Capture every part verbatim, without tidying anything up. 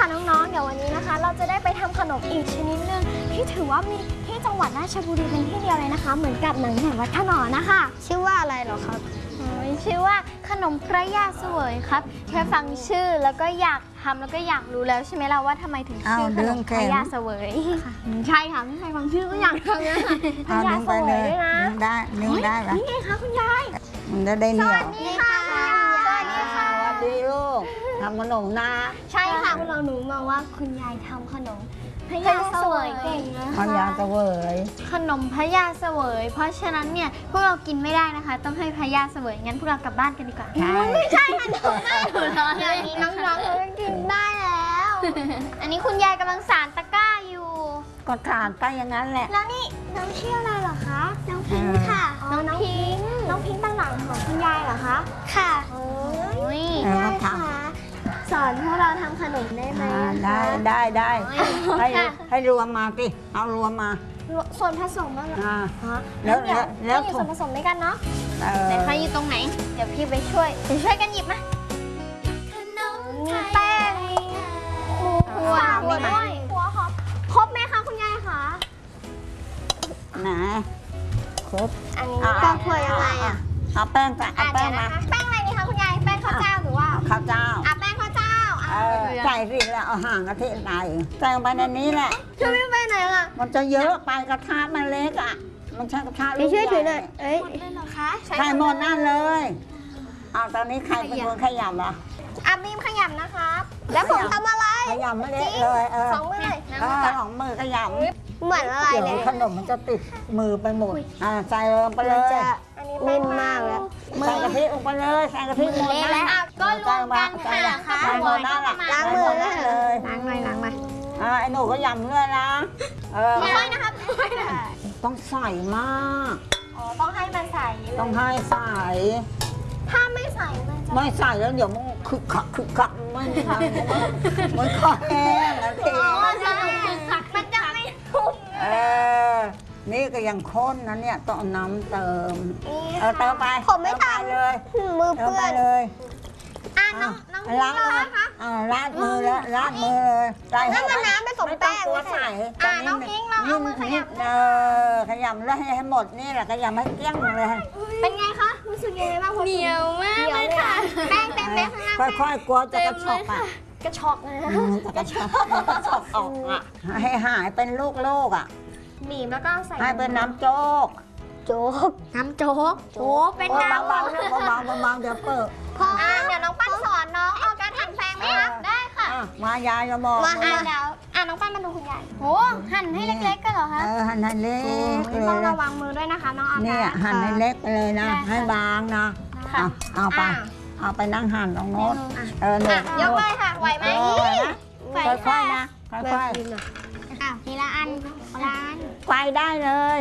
ค่ะน้องๆเดี๋ยววันนี้นะคะเราจะได้ไปทำขนมอีกชนิดนึงที่ถือว่ามีที่จังหวัดราชบุรีเป็นที่เดียวเลยนะคะเหมือนกับหนังแห่งวัดขนอนนะคะชื่อว่าอะไรหรอครับชื่อว่าขนมพระยาเสวยครับแค่ฟังชื่อแล้วก็อยากทำแล้วก็อยากรู้แล้วใช่ไหมล่ะว่าทำไมถึงชื่อขนมพระยาเสวยใช่ค่ะไม่ใช่ฟังชื่อก็อยากทำนะพระยาเสวยด้วยนะได้นึ่งได้ปะนี่ไงคะคุณยายมันจะได้เหนียวสวัสดีค่ะสวัสดีค่ะสวัสดีลูกทำขนมนะใช่ค่ะพวกเราหนูมาว่าคุณยายทำขนมพระยาเสวยเก่งนะคะพระยาเสวยขนมพระยาเสวยเพราะฉะนั้นเนี่ยพวกเรากินไม่ได้นะคะต้องให้พระยาเสวยงั้นพวกเรากลับบ้านกันดีกว่าไม่ใช่ค่ะหนูไม่หนูรออันนี้น้องๆเขากินได้แล้วอันนี้คุณยายกำลังสานตะกร้าอยู่ก็ทานไปอย่างนั้นแหละแล้วนี่น้องชื่ออะไรเหรอคะน้องพิงค์ค่ะน้องพิงค์น้องพิงค์ตั้งหลังของคุณยายเหรอคะค่ะโอ้ยได้ค่ะสอนพวกเราทำขนมได้ไหมได้ได้ได้ให้ให้รวมมาสิเอารวมมาส่วนผสมอะไรแล้วแล้วอยู่ส่วนผสมด้วยกันเนาะแต่ใครอยู่ตรงไหนเดี๋ยวพี่ไปช่วยไปช่วยกันหยิบมามีแป้งมีหัวหัวด้วยหัวหอมครบไหมคะคุณยายคะไหนครบอันนี้ก็เพื่อยังไงอ่ะเอาแป้งจะเอาแป้งมาแป้งอะไรนี่คะคุณยายแป้งข้าวเจ้าหรือว่าข้าวเจ้าอ่ะแป้งข้าวเจ้าใส่สิแล้วเอาห่างกะทิใส่ใส่ลงไปในนี้แหละช่วยไม่ไปไหนล่ะมันจะเยอะไปกระทะมันเล็กอ่ะมันใช่กระทะลูกใหญ่ช่วยถือหน่อยเอ้ยหมดเลยเหรอคะใส่หมดนั่นเลยเอาตอนนี้ใครเป็นคนขยำอ่ะอ่ะบีมขยำนะครับแล้วผมทำอะไรขยำไม่เละเลยเออสองมือเลยสองมือขยำเหมือนอะไรเลยเดี๋ยวขนมมันจะติดมือไปหมดอ่าใส่ลงไปเลยนิ่มมากแล้วใส่กะทิลงไปเลยใส่กะทิหมดนะก็รวมกันค่ะใส่หมดนั่นแหละล้างมือเลยล้างหน่อยล้างมาอ่าไอ้หนูก็ยำด้วยนะเออค่อยนะครับต้องใส่มากอ๋อต้องให้มันใส่ต้องให้ใส่ถ้าไม่ใส่มันจะไม่ใส่แล้วเดี๋ยวมันคึกคักคึกคักไม่ทำมันคอแห้งแล้วทีมันจะคึกคักมันจะไม่ทุ่มเออนี่ก็ยังข้นนะเนี่ยต้องน้ำเติมเออเติมไปผมไม่ทำเลยมือเปื้อนเลยอ่ะน้องน้องล้างมืออ่าล้างมือแล้วล้างมือเลยใส่ให้น้ำผสมแป้งใส่อ่ะน้องพิงเราเอามือขยำเออขยำแล้วให้หมดนี่แหละขยำให้เกลี้ยงเลยเป็นไงคะรู้สึกยังไงบ้างเหนียวมากเลยค่ะแป้งเต็มไหมข้างล่างค่อยๆกลัวจะกระชอกอ่ะกระชอกนะจะกระชอกกระชอกออกอ่ะให้หายเป็นลูกๆอ่ะบีบแล้วก็ใส่ให้เป็นน้ำโจ๊กโจ๊กน้ำโจ๊กโอ้เป็นน้ำเบาๆเบาๆเบาๆเดี๋ยวเปิดพอเดี๋ยวน้องปั้นสอนน้องเอาการหั่นแฟงไหมคะได้ค่ะมายายจะบอกมาอ่ะเดี๋ยวอ่ะน้องปั้นมาดูคุณยายโอ้หั่นให้เล็กๆก็เหรอคะเออหั่นให้เล็กต้องระวังมือด้วยนะคะน้องเอาเนี่ยหั่นให้เล็กไปเลยนะให้บางนะเอาไปเอาไปนั่งหั่นตรงโน้นเออหนูยกเลยค่ะไหวไหมค่อยๆนะค่อยๆอ่ะทีละอันร้านไฟได้เลย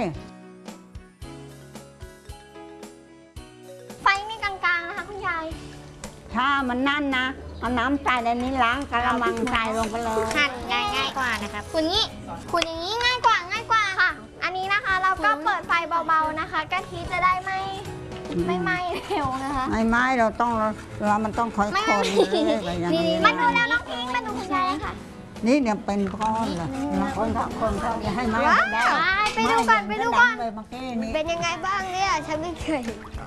ไฟนี่กลางๆนะคะคุณยายถ้ามันนั่นนะเอาน้ำใส่ในนี้ล้างกระมังใส่ลงไปเลยหั่นง่ายง่ายกว่านะครับคุณนี้คุณอย่างนี้ง่ายกว่าง่ายกว่าค่ะอันนี้นะคะเราก็เปิดไฟเบาๆนะคะกะทิจะได้ไม่ไม่ไหม้เร็วนะคะไม่ไหม้เราต้องเรามันต้องคอยคนเลยอย่างนี้มาดูแล้วน้องพิงมาดูคุณยายค่ะนี่เนี่ยเป็นก้อนเลยคนทับคนเขาจะให้ไหม้ได้ไปดูก่อนไปดูก่อนเลยเมื่อกี้นี้เป็นยังไงบ้างเนี่ยฉันไม่เคย